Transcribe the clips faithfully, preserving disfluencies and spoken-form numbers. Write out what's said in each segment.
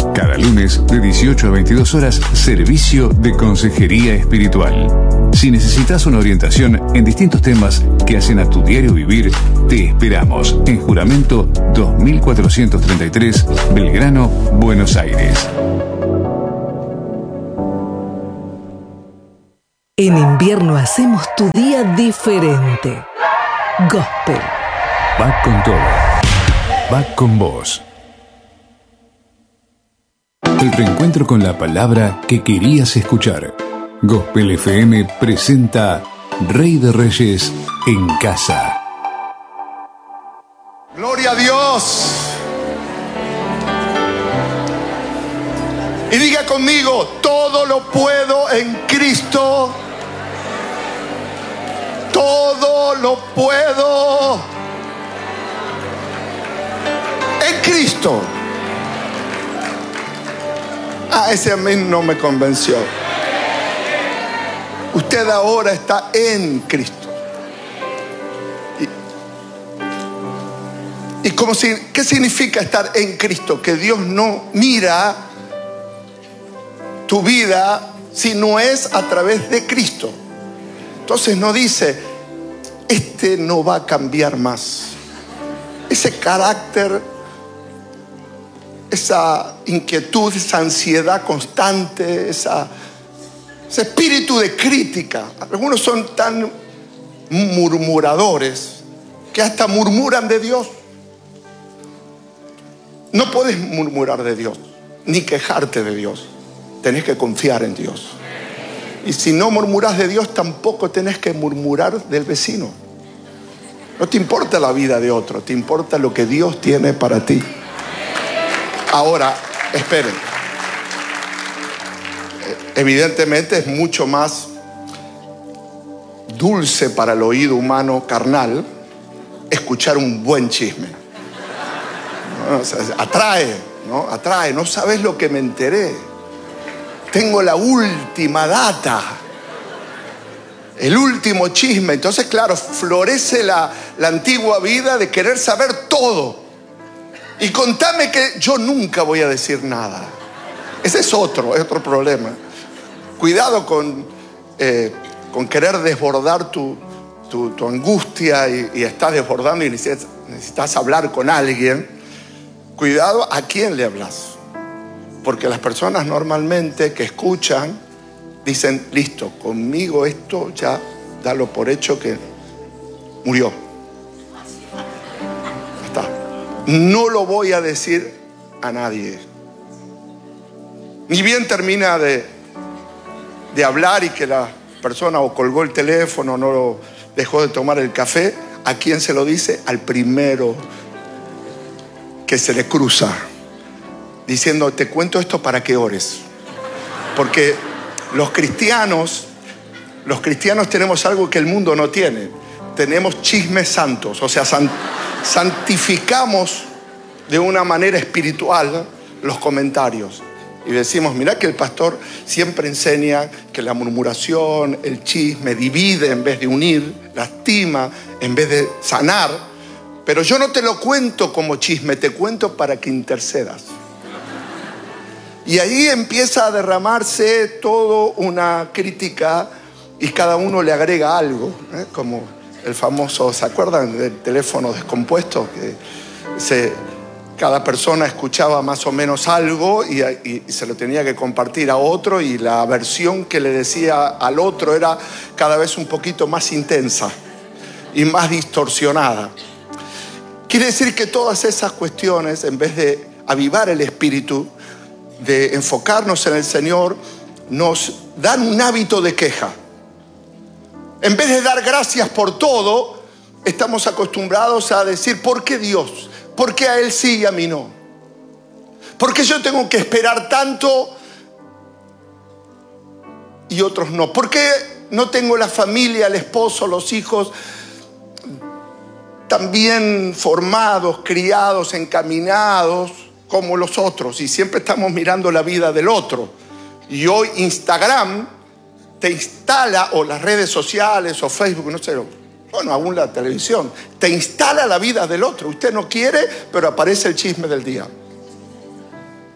Cada lunes de dieciocho a veintidós horas, servicio de consejería espiritual. Si necesitas una orientación en distintos temas que hacen a tu diario vivir, te esperamos en Juramento dos mil cuatrocientos treinta y tres, Belgrano, Buenos Aires. En invierno hacemos tu día diferente. Gospel. Va con todo. Va con vos. El reencuentro con la palabra que querías escuchar. Gospel F M presenta Rey de Reyes en casa. Gloria a Dios. Y diga conmigo, todo lo puedo en Cristo. Todo lo puedo en Cristo. Ah, ese a mí no me convenció. Usted ahora está en Cristo. ¿Y, y como si, qué significa estar en Cristo? Que Dios no mira tu vida si no es a través de Cristo. Entonces no dice, este no va a cambiar más. Ese carácter, esa inquietud, esa ansiedad constante, esa, ese espíritu de crítica. Algunos son tan murmuradores que hasta murmuran de Dios. No puedes murmurar de Dios, ni quejarte de Dios. Tenés que confiar en Dios. Y si no murmuras de Dios, tampoco tenés que murmurar del vecino. No te importa la vida de otro, te importa lo que Dios tiene para ti. Ahora, esperen. Evidentemente es mucho más dulce para el oído humano carnal escuchar un buen chisme. ¿No? O sea, atrae, ¿no? Atrae. No sabes lo que me enteré. Tengo la última data. El último chisme. Entonces, claro, florece la, la antigua vida de querer saber todo. Y contame que yo nunca voy a decir nada. Ese es otro, es otro problema. Cuidado con, eh, con querer desbordar tu, tu, tu angustia y, y estás desbordando y necesitas, necesitas hablar con alguien. Cuidado a quién le hablas. Porque las personas normalmente que escuchan dicen, listo, conmigo esto ya dalo por hecho que murió. Está. No lo voy a decir a nadie. Ni bien termina de, de hablar y que la persona o colgó el teléfono o no lo dejó de tomar el café, ¿a quién se lo dice? Al primero que se le cruza, diciendo, te cuento esto para que ores. Porque los cristianos, los cristianos tenemos algo que el mundo no tiene. Tenemos chismes santos, o sea, san, santificamos de una manera espiritual los comentarios. Y decimos, mira que el pastor siempre enseña que la murmuración, el chisme divide en vez de unir, lastima en vez de sanar. Pero yo no te lo cuento como chisme, te cuento para que intercedas. Y ahí empieza a derramarse toda una crítica y cada uno le agrega algo, ¿eh? Como el famoso, ¿se acuerdan del teléfono descompuesto? Que se, cada persona escuchaba más o menos algo y, y, y se lo tenía que compartir a otro y la versión que le decía al otro era cada vez un poquito más intensa y más distorsionada. Quiere decir que todas esas cuestiones, en vez de avivar el espíritu, de enfocarnos en el Señor, nos dan un hábito de queja. En vez de dar gracias por todo, estamos acostumbrados a decir, ¿por qué Dios? ¿Por qué a Él sí y a mí no? ¿Por qué yo tengo que esperar tanto y otros no? ¿Por qué no tengo la familia, el esposo, los hijos tan bien formados, criados, encaminados como los otros? Y siempre estamos mirando la vida del otro. Y hoy Instagram te instala, o las redes sociales, o Facebook, no sé, bueno, aún la televisión, te instala la vida del otro. Usted no quiere, pero aparece el chisme del día.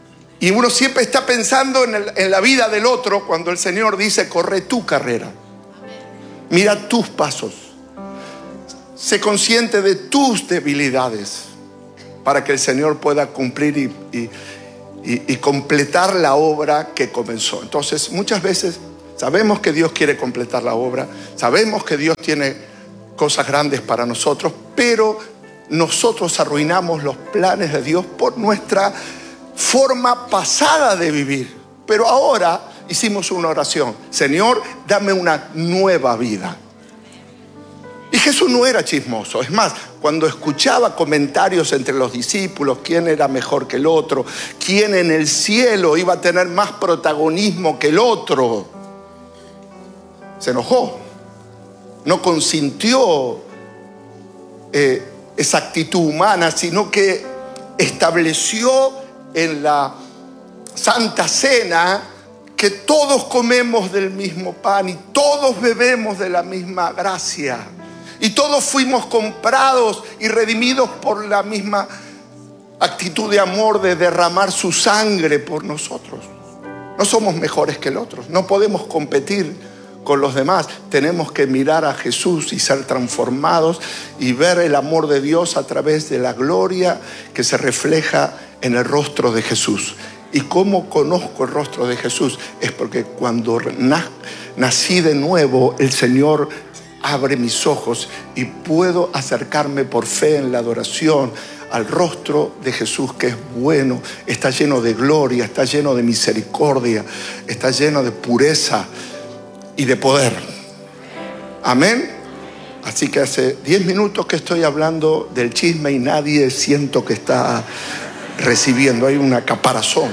Y uno siempre está pensando en, el, en la vida del otro cuando el Señor dice: corre tu carrera. Mira tus pasos. Sé consciente de tus debilidades para que el Señor pueda cumplir y, y, y, y completar la obra que comenzó. Entonces, muchas veces sabemos que Dios quiere completar la obra, sabemos que Dios tiene cosas grandes para nosotros, pero nosotros arruinamos los planes de Dios por nuestra forma pasada de vivir. Pero ahora hicimos una oración: Señor, dame una nueva vida. Y Jesús no era chismoso. Es más, cuando escuchaba comentarios entre los discípulos, quién era mejor que el otro, quién en el cielo iba a tener más protagonismo que el otro, se enojó. No consintió eh, esa actitud humana, sino que estableció en la Santa Cena que todos comemos del mismo pan y todos bebemos de la misma gracia. Y todos fuimos comprados y redimidos por la misma actitud de amor de derramar su sangre por nosotros. No somos mejores que el otro. No podemos competir con los demás. Tenemos que mirar a Jesús y ser transformados y ver el amor de Dios a través de la gloria que se refleja en el rostro de Jesús. ¿Y cómo conozco el rostro de Jesús? Es porque cuando nací de nuevo, el Señor abre mis ojos y puedo acercarme por fe en la adoración al rostro de Jesús, que es bueno, está lleno de gloria, está lleno de misericordia, está lleno de pureza y de poder. Amén. Así que hace diez minutos que estoy hablando del chisme y nadie siento que está recibiendo. Hay una caparazón.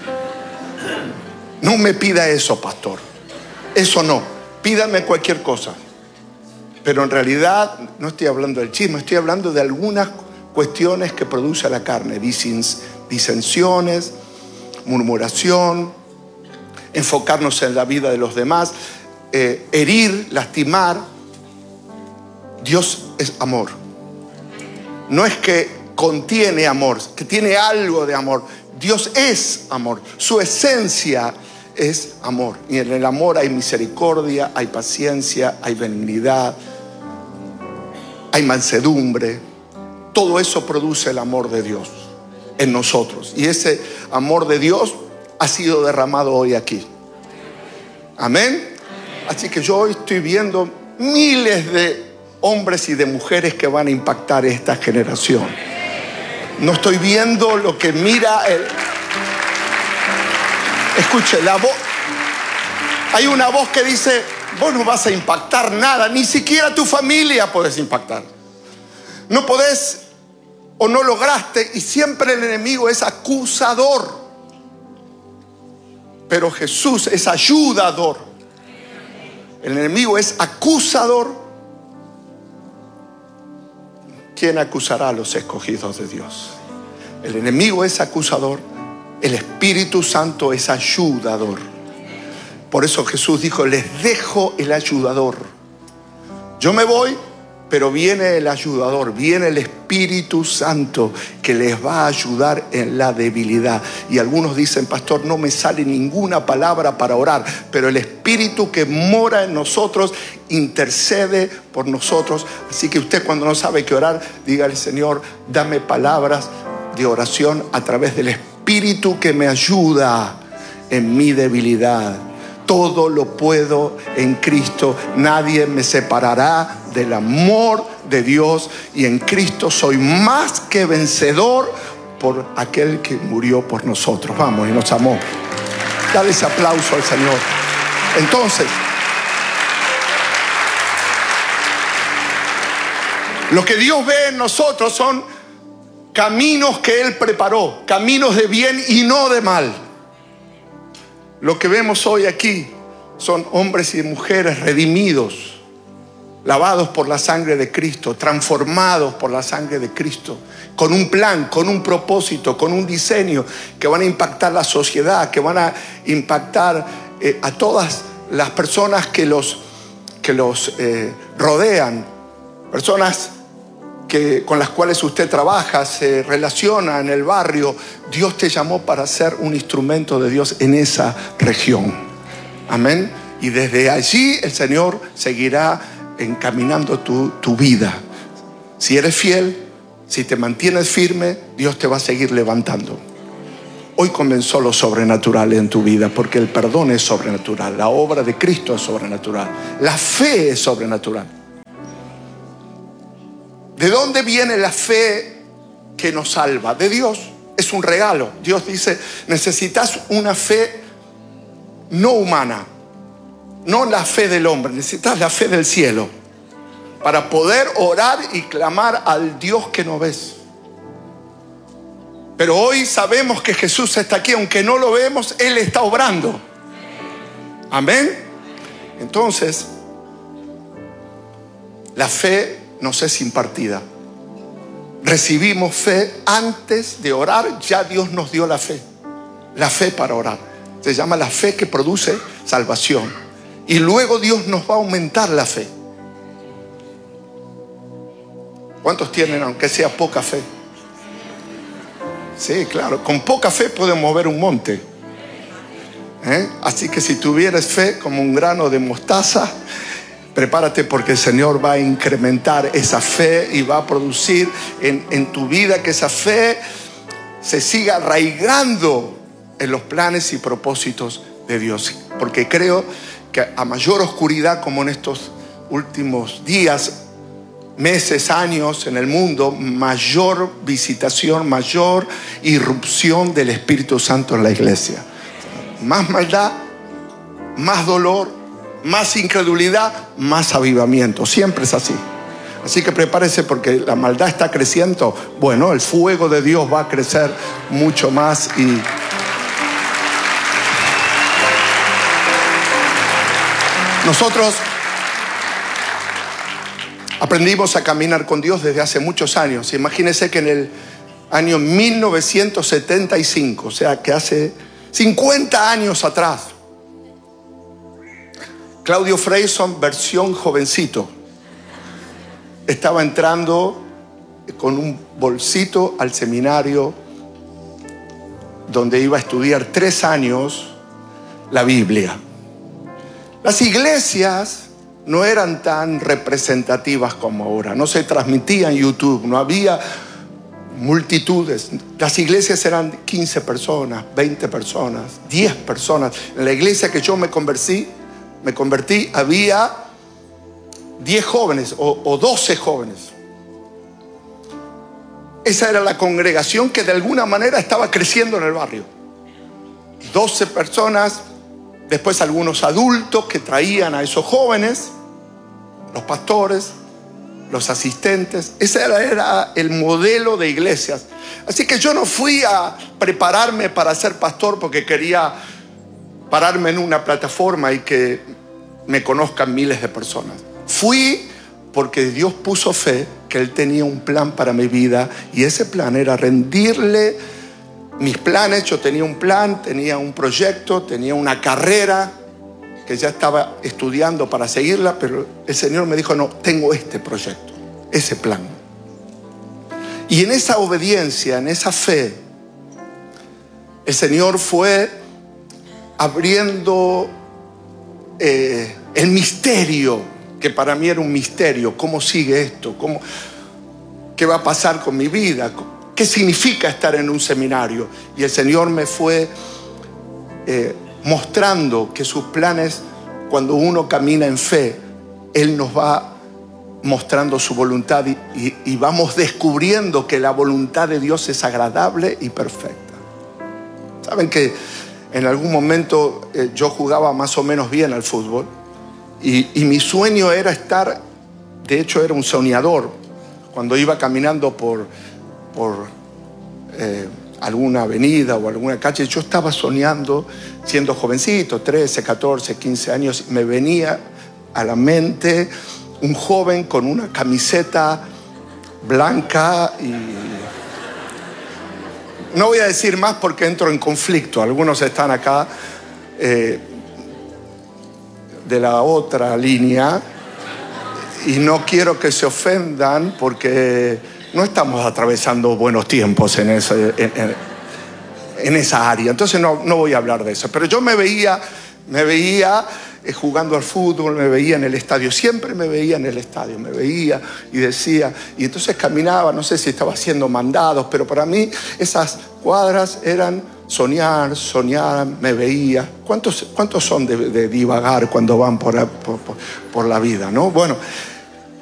No me pida eso, pastor. Eso no. Pídame cualquier cosa. Pero en realidad no estoy hablando del chisme, estoy hablando de algunas cuestiones que produce la carne: disensiones, murmuración, enfocarnos en la vida de los demás, eh, herir, lastimar. Dios es amor. No es que contiene amor, que tiene algo de amor. Dios es amor. Su esencia es amor. Y en el amor hay misericordia, hay paciencia, hay benignidad, hay mansedumbre. Todo eso produce el amor de Dios en nosotros. Y ese amor de Dios ha sido derramado hoy aquí. Amén. Así que yo hoy estoy viendo miles de hombres y de mujeres que van a impactar esta generación. No estoy viendo lo que mira el... Escuche, la voz. Hay una voz que dice: vos no vas a impactar nada, ni siquiera tu familia podés impactar. No podés o no lograste, y siempre el enemigo es acusador. Pero Jesús es ayudador. El enemigo es acusador. ¿Quién acusará a los escogidos de Dios? El enemigo es acusador. El Espíritu Santo es ayudador. Por eso Jesús dijo: les dejo el ayudador. Yo me voy, pero viene el ayudador, viene el Espíritu Santo que les va a ayudar en la debilidad. Y algunos dicen: pastor, no me sale ninguna palabra para orar. Pero el Espíritu que mora en nosotros intercede por nosotros. Así que usted, cuando no sabe qué orar, dígale: Señor, dame palabras de oración a través del Espíritu que me ayuda en mi debilidad. Todo lo puedo en Cristo. Nadie me separará del amor de Dios. Y en Cristo soy más que vencedor por aquel que murió por nosotros. Vamos, y nos amó. Dale ese aplauso al Señor. Entonces, lo que Dios ve en nosotros son caminos que Él preparó. Caminos de bien y no de mal. Lo que vemos hoy aquí son hombres y mujeres redimidos, lavados por la sangre de Cristo, transformados por la sangre de Cristo, con un plan, con un propósito, con un diseño que van a impactar la sociedad, que van a impactar eh, a todas las personas que los, que los eh, rodean. Personas que, con las cuales usted trabaja, se relaciona en el barrio, Dios te llamó para ser un instrumento de Dios en esa región. Amén. Y desde allí el Señor seguirá encaminando tu, tu vida. Si eres fiel, si te mantienes firme, Dios te va a seguir levantando. Hoy comenzó lo sobrenatural en tu vida, porque el perdón es sobrenatural, la obra de Cristo es sobrenatural, la fe es sobrenatural. ¿De dónde viene la fe que nos salva? De Dios. Es un regalo. Dios dice, necesitas una fe no humana, no la fe del hombre, necesitas la fe del cielo para poder orar y clamar al Dios que no ves. Pero hoy sabemos que Jesús está aquí, aunque no lo vemos, Él está obrando. Amén. Entonces, la fe nos es impartida. Recibimos fe antes de orar, ya Dios nos dio la fe. La fe para orar. Se llama la fe que produce salvación. Y luego Dios nos va a aumentar la fe. ¿Cuántos tienen, aunque sea poca fe? Sí, claro, con poca fe pueden mover un monte. ¿Eh? Así que si tuvieras fe como un grano de mostaza, prepárate, porque el Señor va a incrementar esa fe y va a producir en, en tu vida que esa fe se siga arraigando en los planes y propósitos de Dios. Porque creo que a mayor oscuridad, como en estos últimos días, meses, años en el mundo, mayor visitación, mayor irrupción del Espíritu Santo en la iglesia. Más maldad, más dolor, más incredulidad, más avivamiento. Siempre es así. Así que prepárese, porque la maldad está creciendo. Bueno, el fuego de Dios va a crecer mucho más. Y nosotros aprendimos a caminar con Dios desde hace muchos años. Imagínense que en el año mil novecientos setenta y cinco, o sea que hace cincuenta años atrás, Claudio Freyson, versión jovencito, estaba entrando con un bolsito al seminario donde iba a estudiar tres años la Biblia. Las iglesias no eran tan representativas como ahora. No se transmitía en YouTube, no había multitudes. Las iglesias eran quince personas, veinte personas, diez personas. En la iglesia que yo me convertí, me convertí había diez jóvenes o, o doce jóvenes. Esa era la congregación que de alguna manera estaba creciendo en el barrio. doce personas, después algunos adultos que traían a esos jóvenes, los pastores, los asistentes. Ese era, era el modelo de iglesias. Así que yo no fui a prepararme para ser pastor porque quería pararme en una plataforma y que me conozcan miles de personas. Fui porque Dios puso fe que Él tenía un plan para mi vida, y ese plan era rendirle mis planes. Yo tenía un plan, tenía un proyecto, tenía una carrera que ya estaba estudiando para seguirla, pero el Señor me dijo, no, tengo este proyecto, ese plan. Y en esa obediencia, en esa fe, el Señor fue abriendo eh, el misterio, que para mí era un misterio. ¿Cómo sigue esto? ¿Cómo, ¿Qué va a pasar con mi vida? ¿Qué significa estar en un seminario? Y el Señor me fue eh, mostrando que sus planes, cuando uno camina en fe, Él nos va mostrando su voluntad y, y, y vamos descubriendo que la voluntad de Dios es agradable y perfecta. Saben que en algún momento eh, yo jugaba más o menos bien al fútbol y, y mi sueño era estar, de hecho era un soñador, cuando iba caminando por, por eh, alguna avenida o alguna calle, yo estaba soñando siendo jovencito, trece, catorce, quince años, me venía a la mente un joven con una camiseta blanca y... No voy a decir más porque entro en conflicto. Algunos están acá eh, de la otra línea y no quiero que se ofendan porque no estamos atravesando buenos tiempos en, ese, en, en, en esa área. Entonces no, no voy a hablar de eso. Pero yo me veía, me veía jugando al fútbol, me veía en el estadio. Siempre me veía en el estadio, me veía y decía. Y entonces caminaba, no sé si estaba haciendo mandados, pero para mí esas cuadras eran soñar, soñar, me veía. ¿Cuántos, cuántos son de, de divagar cuando van por, por, por, por la vida, no? Bueno,